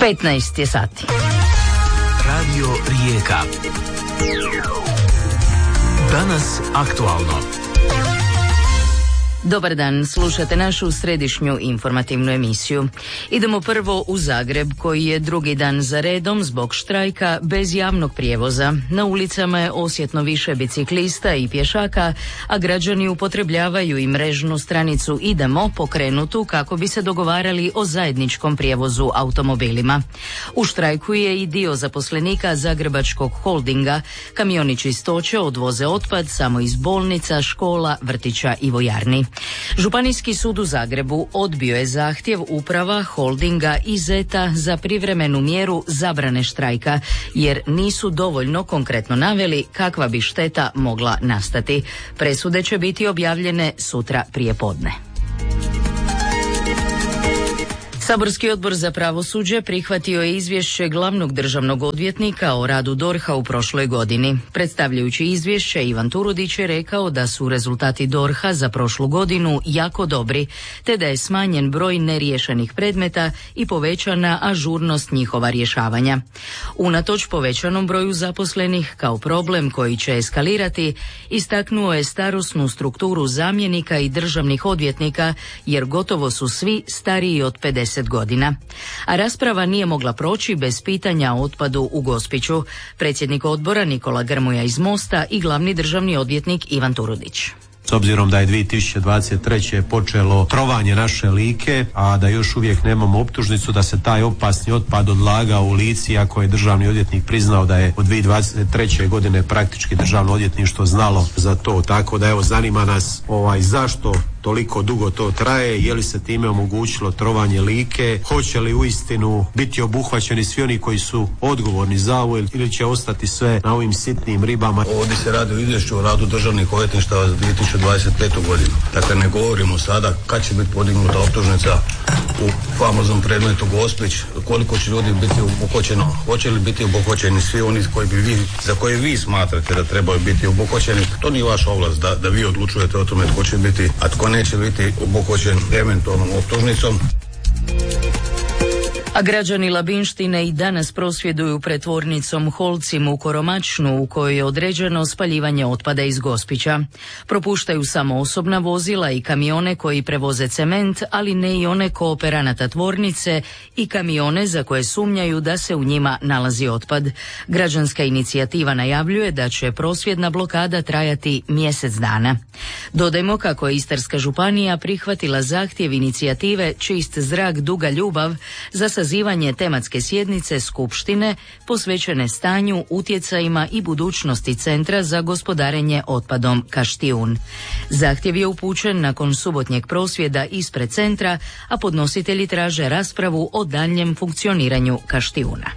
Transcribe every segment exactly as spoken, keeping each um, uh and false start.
petnaest je sati. Radio Rijeka. Danas aktualno. Dobar dan, slušate našu središnju informativnu emisiju. Idemo prvo u Zagreb, koji je drugi dan za redom zbog štrajka bez javnog prijevoza. Na ulicama je osjetno više biciklista i pješaka, a građani upotrebljavaju i mrežnu stranicu Idemo, pokrenutu kako bi se dogovarali o zajedničkom prijevozu automobilima. U štrajku je i dio zaposlenika Zagrebačkog holdinga. Kamioni čistoće odvoze otpad samo iz bolnica, škola, vrtića i vojarni. Županijski sud u Zagrebu odbio je zahtjev uprava, holdinga i zeta za privremenu mjeru zabrane štrajka, jer nisu dovoljno konkretno naveli kakva bi šteta mogla nastati. Presude će biti objavljene sutra prijepodne. Saborski odbor za pravosuđe prihvatio je izvješće glavnog državnog odvjetnika o radu D O R H-a u prošloj godini. Predstavljajući izvješće, Ivan Turudić je rekao da su rezultati D O R H-a za prošlu godinu jako dobri, te da je smanjen broj neriješenih predmeta i povećana ažurnost njihova rješavanja. Unatoč povećanom broju zaposlenih kao problem koji će eskalirati, istaknuo je starosnu strukturu zamjenika i državnih odvjetnika, jer gotovo su svi stariji od pedeset godina. A rasprava nije mogla proći bez pitanja o otpadu u Gospiću. Predsjednik odbora Nikola Grmoja iz Mosta i glavni državni odvjetnik Ivan Turudić. S obzirom da je dvije tisuće dvadeset treće počelo trovanje naše Like, a da još uvijek nemamo optužnicu da se taj opasni otpad odlagao u Lici, ako je državni odvjetnik priznao da je od dvije tisuće dvadeset treće godine praktički državno odvjetništvo znalo za to. Tako da evo, zanima nas ovaj zašto toliko dugo to traje, je li se time omogućilo trovanje Like, hoće li uistinu biti obuhvaćeni svi oni koji su odgovorni za ovo ili će ostati sve na ovim sitnim ribama. Ovdje se radi o izvješću o radu državnih odvjetništava za dvije tisuće dvadeset petu godinu. Dakle, ne govorimo sada kad će biti podignuta optužnica u famoznom predmetu Gospić, koliko će ljudi biti obuhvaćeno, hoće li biti obuhvaćeni svi oni koji bi vi, za koje vi smatrate da trebaju biti obuhvaćeni. To nije vaša ovlast da, da vi odlučujete o tome tko će biti, a tko neće biti obuhvaćen eventualnom optužnicom. A građani Labinštine i danas prosvjeduju pred tvornicom Holcim u Koromačnu, u kojoj je određeno spaljivanje otpada iz Gospića. Propuštaju samo osobna vozila i kamione koji prevoze cement, ali ne i one kooperanata tvornice i kamione za koje sumnjaju da se u njima nalazi otpad. Građanska inicijativa najavljuje da će prosvjedna blokada trajati mjesec dana. Dodajmo kako je Istarska županija prihvatila zahtjev inicijative Čist zrak Duga ljubav za sazivanje tematske sjednice skupštine posvećene stanju, utjecajima i budućnosti Centra za gospodarenje otpadom Kaštijun. Zahtjev je upućen nakon subotnjeg prosvjeda ispred centra, a podnositelji traže raspravu o daljnjem funkcioniranju Kaštijuna.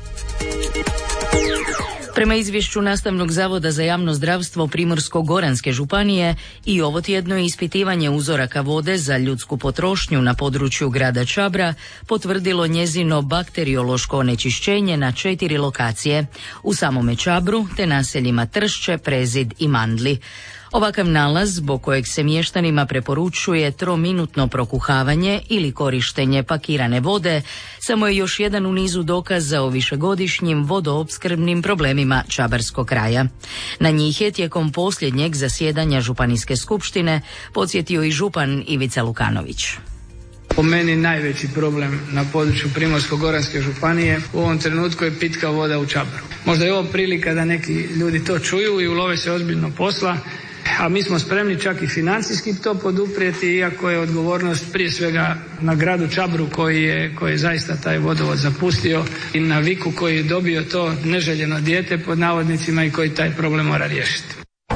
Prema izvješću Nastavnog zavoda za javno zdravstvo Primorsko-goranske županije, i ovo tjedno ispitivanje uzoraka vode za ljudsku potrošnju na području grada Čabra potvrdilo njezino bakteriološko onečišćenje na četiri lokacije, u samome Čabru te naseljima Tršće, Prezid i Mandli. Ovakav nalaz, zbog kojeg se mještanima preporučuje trominutno prokuhavanje ili korištenje pakirane vode, samo je još jedan u nizu dokaza o višegodišnjim vodoopskrbnim problemima Čabarskog kraja. Na njih je tijekom posljednjeg zasjedanja Županijske skupštine podsjetio i župan Ivica Lukanović. Po meni najveći problem na području Primorsko-goranske županije u ovom trenutku je pitka voda u Čabru. Možda je ovo prilika da neki ljudi to čuju i ulove se ozbiljno posla, a mi smo spremni čak i financijski to poduprijeti, iako je odgovornost prije svega na gradu Čabru koji je, koji je zaista taj vodovod zapustio, i na Viku koji je dobio to neželjeno dijete pod navodnicima i koji taj problem mora riješiti.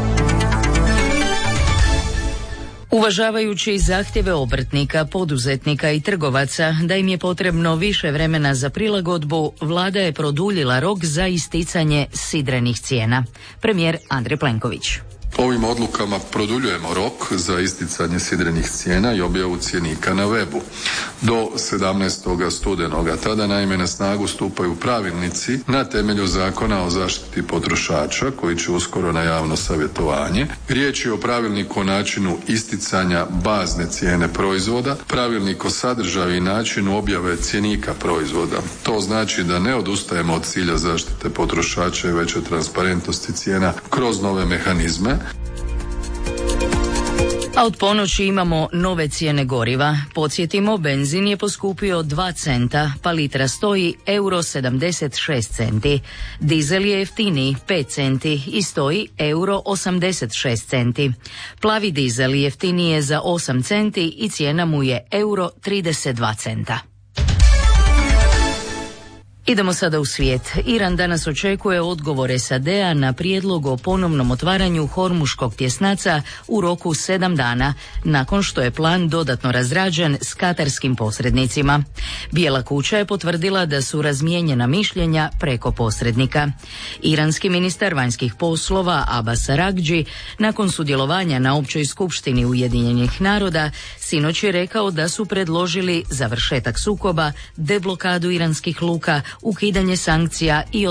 Uvažavajući zahtjeve obrtnika, poduzetnika i trgovaca da im je potrebno više vremena za prilagodbu, vlada je produljila rok za isticanje sidrenih cijena. Premijer Andrej Plenković. Ovim odlukama produljujemo rok za isticanje sidrenih cijena i objavu cjenika na webu do sedamnaestog studenoga. Tada naime na snagu stupaju pravilnici na temelju Zakona o zaštiti potrošača koji će uskoro na javno savjetovanje. Riječ je o pravilniku o načinu isticanja bazne cijene proizvoda, pravilnik o sadržaju i načinu objave cjenika proizvoda. To znači da ne odustajemo od cilja zaštite potrošača i veće transparentnosti cijena kroz nove mehanizme. A od ponoći imamo nove cijene goriva. Podsjetimo, benzin je poskupio dva centa, pa litra stoji euro sedamdeset šest centi. Dizel je jeftiniji pet centi i stoji euro osamdeset šest centi. Plavi dizel jeftiniji je za osam centi i cijena mu je euro trideset dva centa. Idemo sada u svijet. Iran danas očekuje odgovor S A D-a na prijedlog o ponovnom otvaranju Hormuškog tjesnaca u roku sedam dana, nakon što je plan dodatno razrađen s katarskim posrednicima. Bijela kuća je potvrdila da su razmijenjena mišljenja preko posrednika. Iranski ministar vanjskih poslova Abbas Aragdži, nakon sudjelovanja na općoj skupštini Ujedinjenih naroda, sinoć je rekao da su predložili završetak sukoba, deblokadu iranskih luka, ukidanje sankcija i